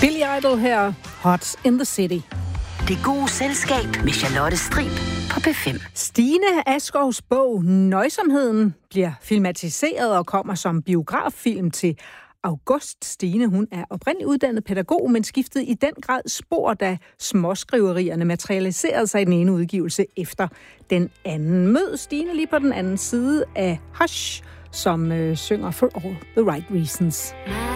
Billy Idol her, Hot in the City. Det gode selskab med Charlotte Strib på P5. Stine Askovs bog Nøjsomheden bliver filmatiseret og kommer som biograffilm til august. Stine, hun er oprindeligt uddannet pædagog, men skiftede i den grad spor, da småskriverierne materialiserede sig i den ene udgivelse efter den anden. Mød Stine lige på den anden side af Hush, som synger For All the Right Reasons.